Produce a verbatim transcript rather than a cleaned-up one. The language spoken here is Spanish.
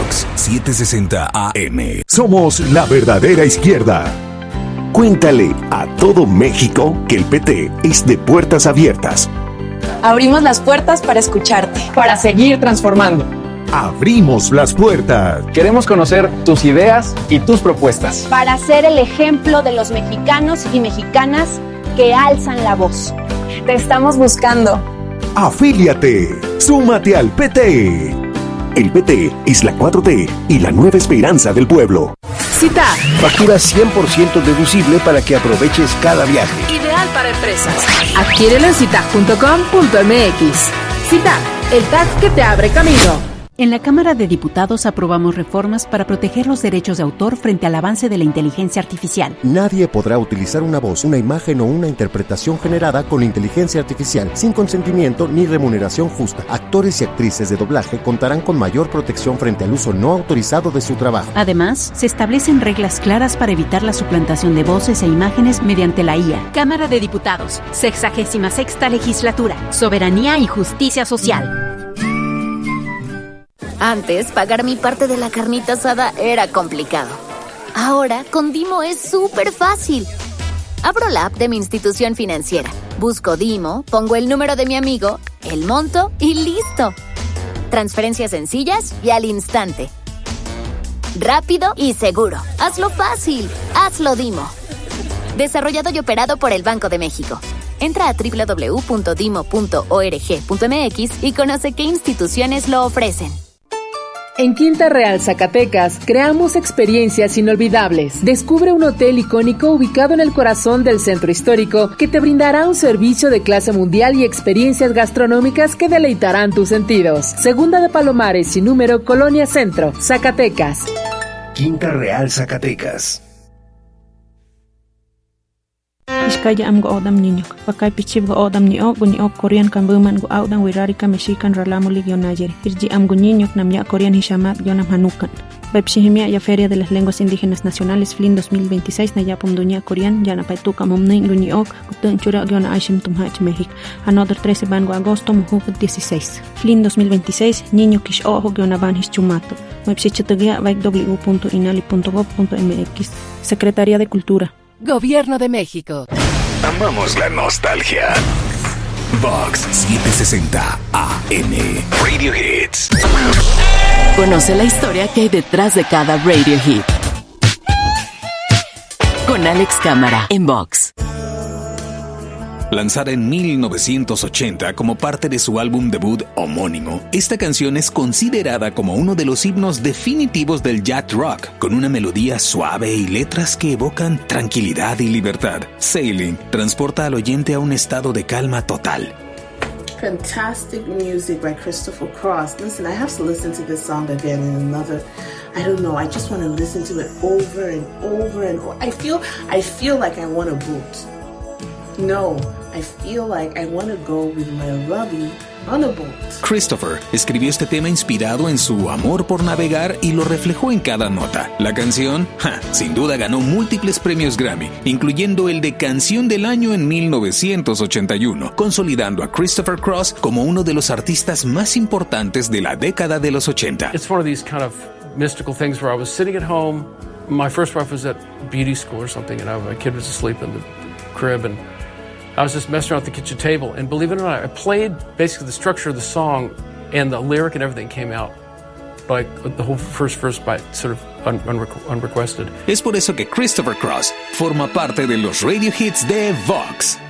Vox setecientos sesenta A M. Somos la verdadera izquierda. Cuéntale a todo México que el P T es de puertas abiertas. Abrimos las puertas para escucharte, para seguir transformando. Abrimos las puertas. Queremos conocer tus ideas y tus propuestas. Para ser el ejemplo de los mexicanos y mexicanas que alzan la voz. Te estamos buscando. Afíliate. Súmate al P T. El P T es la cuatro T y la nueva esperanza del pueblo. Cita. Factura cien por ciento deducible para que aproveches cada viaje. Ideal para empresas. Adquiérelo en cita punto com punto m x. Cita, el tag que te abre camino. En la Cámara de Diputados aprobamos reformas para proteger los derechos de autor frente al avance de la inteligencia artificial. Nadie podrá utilizar una voz, una imagen o una interpretación generada con inteligencia artificial sin consentimiento ni remuneración justa. Actores y actrices de doblaje contarán con mayor protección frente al uso no autorizado de su trabajo. Además, se establecen reglas claras para evitar la suplantación de voces e imágenes mediante la I A. Cámara de Diputados, sexagésima sexta legislatura, soberanía y justicia social. Antes, pagar mi parte de la carnita asada era complicado. Ahora, con Dimo es súper fácil. Abro la app de mi institución financiera, busco Dimo, pongo el número de mi amigo, el monto y ¡listo! Transferencias sencillas y al instante. Rápido y seguro. Hazlo fácil. Hazlo Dimo. Desarrollado y operado por el Banco de México. Entra a doble u doble u doble u punto dimo punto org punto m x y conoce qué instituciones lo ofrecen. En Quinta Real, Zacatecas, creamos experiencias inolvidables. Descubre un hotel icónico ubicado en el corazón del centro histórico que te brindará un servicio de clase mundial y experiencias gastronómicas que deleitarán tus sentidos. Segunda de Palomares y número Colonia Centro, Zacatecas. Quinta Real, Zacatecas. Iskaya am go odam niño, pakai pichib go odam ni ok ni ok Korean kan buman go audan wirari ka mexican ralamo lig yonajeri. Irji am go niño nam ya Korean hishamat yonam hanukan. Bepshihimia ya Feria de las Lenguas Indígenas Nacionales F L I N dos mil veintiséis na ya pomdunia Korean ya na paituka momnin ni ok gutun chura yona aishim tumhach México. Another trece ban go agosto mujuk dieciséis. F L I N dos mil veintiséis niño kish ojo yona ban hischumato. Webshichatugia vaik w punto inali punto gov punto m x. Secretaría de Cultura. Gobierno de México. Amamos la nostalgia. Vox setecientos sesenta A M. Radio Hits. Conoce la historia que hay detrás de cada radio hit. Con Alex Cámara en Vox. Lanzada en mil novecientos ochenta como parte de su álbum debut homónimo, esta canción es considerada como uno de los himnos definitivos del yacht rock, con una melodía suave y letras que evocan tranquilidad y libertad. Sailing transporta al oyente a un estado de calma total. Fantastic music by Christopher Cross. Listen, I have to listen to this song again in another, I don't know, I just want to listen to it over and over and over. I feel, I feel like I want to boot. No, I feel like I want to go with my lovey on a boat. Christopher escribió este tema inspirado en su amor por navegar y lo reflejó en cada nota. La canción, ja, sin duda ganó múltiples premios Grammy, incluyendo el de Canción del Año en mil novecientos ochenta y uno, consolidando a Christopher Cross como uno de los artistas más importantes de la década de los ochenta. It's one of these kind of mystical things where I was sitting at home. My first wife was at beauty school or something, and I, my kid was asleep in the crib, and I was just messing around at the kitchen table, and believe it or not, I played basically the structure of the song, and the lyric and everything came out, like the whole first verse by sort of un- unre- unrequested. Es por eso que Christopher Cross forma parte de los radio hits de Vox.